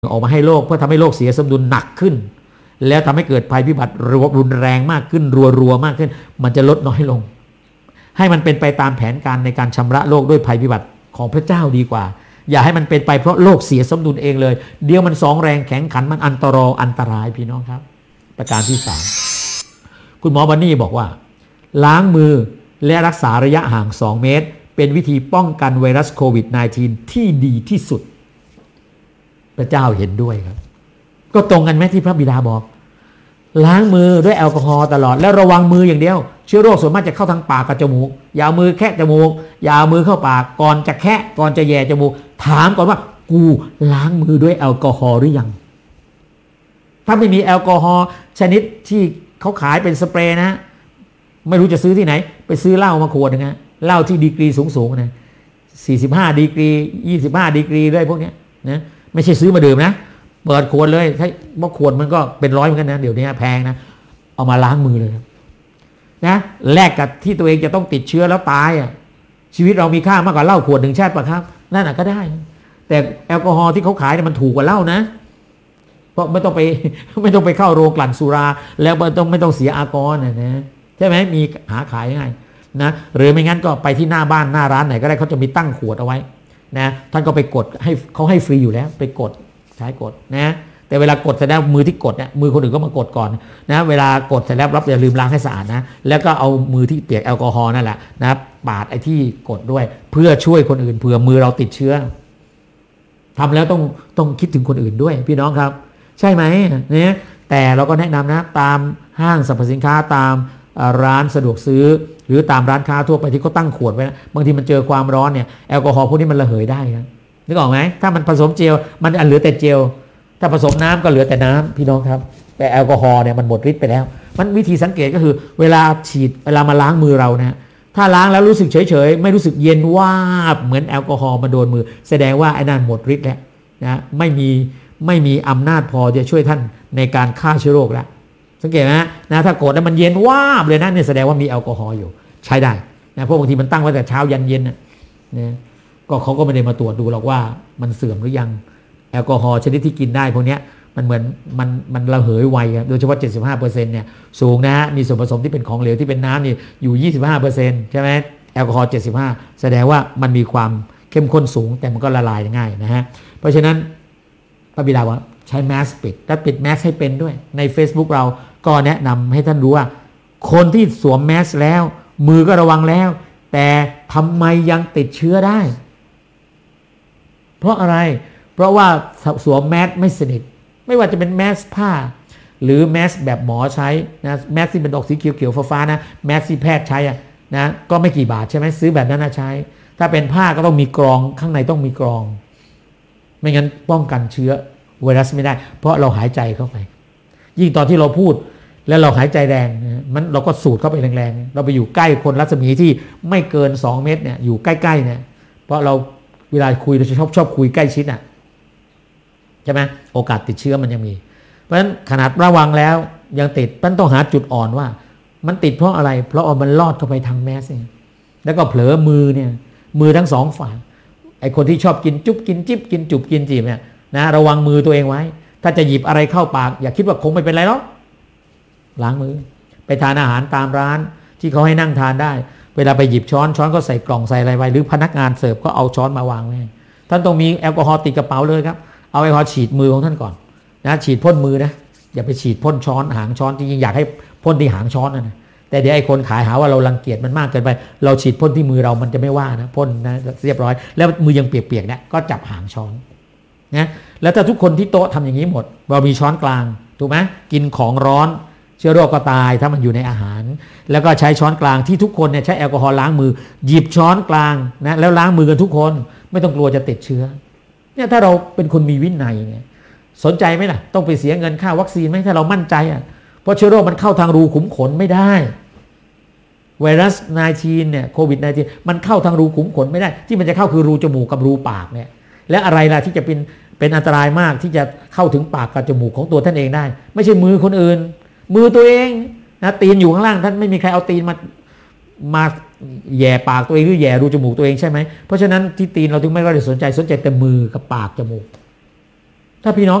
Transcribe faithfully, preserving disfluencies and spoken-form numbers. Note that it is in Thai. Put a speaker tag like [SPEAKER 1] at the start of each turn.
[SPEAKER 1] ออกมาให้โลกเพื่อทำให้โลกเสียสมดุลหนักขึ้นแล้วทำให้เกิดภัยพิบัติรุนแรงมากขึ้นรัวๆมากขึ้นมันจะลดน้อยลงให้มันเป็นไปตามแผนการในการชำระโลกด้วยภัยพิบัติของพระเจ้าดีกว่าอย่าให้มันเป็นไปเพราะโลกเสียสมดุลเองเลยเดี๋ยวมันสองแรงแข็งขันมันอันตรายอันตรายพี่น้องครับประการที่สามคุณหมอบันนี่บอกว่าล้างมือและรักษาระยะห่างสองเมตรเป็นวิธีป้องกันไวรัสโควิด สิบเก้า ที่ดีที่สุดพระเจ้าเห็นด้วยครับก็ตรงกันไหมที่พระบิดาบอกล้างมือด้วยแอลกอฮอล์ตลอดและระวังมืออย่างเดียวเชื้อโรคส่วนมากจะเข้าทางปากกับจมูกอย่าเอามือแคะจมูกอย่าเอามือเข้าปากก่อนจะแคะก่อนจะแย่จมูกถามก่อนว่ากูล้างมือด้วยแอลกอฮอล์หรือยังถ้าไม่มีแอลกอฮอล์ชนิดที่เขาขายเป็นสเปรย์นะไม่รู้จะซื้อที่ไหนไปซื้อเหล้ามาขวดนึงนะเหล้าที่ดีกรีสูงๆนะสี่สิบห้าดีกรียี่สิบห้าดีกรีด้วยพวกนี้นะไม่ใช่ซื้อมาดื่มนะเปิดขวดเลยถ้าว่าขวดมันก็เป็นร้อยเหมือนกันนะเดี๋ยวนี้แพงนะเอามาล้างมือเลยนะแลกกับที่ตัวเองจะต้องติดเชื้อแล้วตายอ่ะชีวิตเรามีค่ามากกว่าเหล้าขวดหนึ่งชาติป่ะครับนั่นอ่ะก็ได้แต่แอลกอฮอล์ที่เขาขายเนี่ยมันถูกกว่าเหล้านะเพราะไม่ต้องไปไม่ต้องไปเข้าโรงกลั่นสุราแล้วไม่ต้องไม่ต้องเสียอากรนะนะใช่ไหมมีหาขายง่ายนะหรือไม่งั้นก็ไปที่หน้าบ้านหน้าร้านไหนก็ได้เขาจะมีตั้งขวดเอาไว้นะท่านก็ไปกดให้เขาให้ฟรีอยู่แล้วไปกดใช้กดนะแต่เวลากดเสร็จแล้วมือที่กดเนี่ยมือคนอื่นก็มากดก่อนนะเวลากดเสร็จแล้วรับอย่าลืมล้างให้สะอาดนะแล้วก็เอามือที่เปียกแอลกอฮอล์นั่นแหละนะปาดไอ้ที่กดด้วยเพื่อช่วยคนอื่นเผื่อมือเราติดเชื้อทำแล้วต้องต้องคิดถึงคนอื่นด้วยพี่น้องครับใช่ไหมเนี่ยแต่เราก็แนะนำนะตามห้างสรรพสินค้าตามร้านสะดวกซื้อหรือตามร้านค้าทั่วไปที่เขาตั้งขวดไว้นะบางทีมันเจอความร้อนเนี่ยแอลกอฮอล์พวกนี้มันระเหยได้ครับนึกออกไหมถ้ามันผสมเจลมันเหลือแต่เจลถ้าผสมน้ำก็เหลือแต่น้ำพี่น้องครับแต่แอลกอฮอล์เนี่ยมันหมดฤทธิ์ไปแล้วมันวิธีสังเกตก็คือเวลาฉีดเวลามาล้างมือเรานะถ้าล้างแล้วรู้สึกเฉยๆไม่รู้สึกเย็นวาบเหมือนแอลกอฮอล์มาโดนมือแสดงว่าไอ้นั่นหมดฤทธิ์แล้วนะไม่มีไม่มีอำนาจพอจะช่วยท่านในการฆ่าเชื้อโรคแล้วสังเกตนะนะถ้ากดแล้วมันเย็นวาบเลยนะเนี่ยแสดงว่ามีแอลกอฮอล์อยู่ใช้ได้นะเพราะบางทีมันตั้งไว้แต่เช้ายันเย็นนะนะก็เขาก็ไม่ได้มาตรวจดูหรอกว่ามันเสื่อมหรือยังแอลกอฮอล์ชนิดที่กินได้พวกนี้มันเหมือนมันมันระเหยไวโดยเฉพาะ เจ็ดสิบห้าเปอร์เซ็นต์ เนี่ยสูงนะฮะมีส่วนผสมที่เป็นของเหลวที่เป็นน้ำนี่อยู่ ยี่สิบห้าเปอร์เซ็นต์ ใช่ไหมแอลกอฮอล์เจ็ดสิบห้าแสดงว่ามันมีความเข้มข้นสูงแต่มันก็ละลายง่ายนะฮะเพราะฉะนั้นพระบิดาว่าใช้แมสปิดและปิดแมสให้เป็นด้วยใน Facebook เราก็แนะนำให้ท่านรู้ว่าคนที่สวมแมสแล้วมือก็ระวังแล้วแต่ทำไมยังติดเชื้อได้เพราะอะไรเพราะว่าสวมแมสไม่สนิทไม่ว่าจะเป็นแมสผ้าหรือแมสแบบหมอใช้นะแมสที่เป็นดอกสีเขียวๆฟ้าๆนะแมสที่แพทย์ใช้อะนะก็ไม่กี่บาทใช่ไหมซื้อแบบนั้นนะใช้ถ้าเป็นผ้าก็ต้องมีกรองข้างในต้องมีกรองไม่งั้นป้องกันเชื้อไวรัสไม่ได้เพราะเราหายใจเข้าไปยิ่งตอนที่เราพูดแล้วเราหายใจแรงนะมันเราก็สูดเข้าไปแรงๆเราไปอยู่ใกล้คนรัศมีที่ไม่เกินสองเมตรเนี่ยอยู่ใกล้ๆเนี่ยเพราะเราเวลาคุยเราจะชอบชอบคุยใกล้ชิดอ่ะใช่ไหมโอกาสติดเชื้อมันยังมีเพราะฉะนั้นขนาดระวังแล้วยังติดมันต้องหาจุดอ่อนว่ามันติดเพราะอะไรเพราะมันลอดเข้าไปทางแมสเนี่ยแล้วก็เผลอมือเนี่ยมือทั้งสองฝ่ายไอคนที่ชอบกินจุ๊บกินจิ๊บกินจุบกินจีบเนี่ยนะระวังมือตัวเองไว้ถ้าจะหยิบอะไรเข้าปากอย่าคิดว่าคงไม่เป็นไรหรอกล้างมือไปทานอาหารตามร้านที่เขาให้นั่งทานได้เวลาไปหยิบช้อนช้อนก็ใส่กล่องใส่อะไรไว้หรือพนักงานเสิร์ฟก็เอาช้อนมาวางไว้ท่านต้องมีแอลกอฮอล์ติดกระเป๋าเลยครับเอาแอลกอฮอล์ฉีดมือของท่านก่อนนะฉีดพ่นมือนะอย่าไปฉีดพ่นช้อนหางช้อนจริงๆอยากให้พ่นที่หางช้อนนะแต่เดี๋ยวไอ้คนขายหาว่าเรารังเกียจมันมากเกินไปเราฉีดพ่นที่มือเรามันจะไม่ว่านะพ่นนะเรียบร้อยแล้วมือยังเปียกๆเนี่ยก็จับหางช้อนนะแล้วถ้าทุกคนที่โต๊ะทำอย่างนี้หมดเรามีช้อนกลางถูกไหมกินของร้อนเชื้อโรคก็ตายถ้ามันอยู่ในอาหารแล้วก็ใช้ช้อนกลางที่ทุกคนเนี่ยใช้แอลกอฮอล์ล้างมือหยิบช้อนกลางนะแล้วล้างมือกันทุกคนไม่ต้องกลัวจะติดเชื้อเนี่ยถ้าเราเป็นคนมีวินัยเนี่ยสนใจไหมล่ะต้องไปเสียเงินค่าวัคซีนไหมถ้าเรามั่นใจอ่ะเพราะเชื้อโรคมันเข้าทางรูขุมขนไม่ได้ไวรัส สิบเก้า เนี่ยโควิด สิบเก้า มันเข้าทางรูขุมขนไม่ได้ที่มันจะเข้าคือรูจมูกกับรูปากเนี่ยและอะไรล่ะที่จะเป็นเป็นอันตรายมากที่จะเข้าถึงปากกับจมูกของตัวท่านเองได้ไม่ใช่มือคนอื่นมือตัวเองนะตีนอยู่ข้างล่างท่านไม่มีใครเอาตีนมามาแย่ปากตัวเองหรือแย่รูจมูกตัวเองใช่ไหมเพราะฉะนั้นที่ตีนเราถึงไม่ได้สนใจสนใจแต่มือกับปากจมูกถ้าพี่น้อง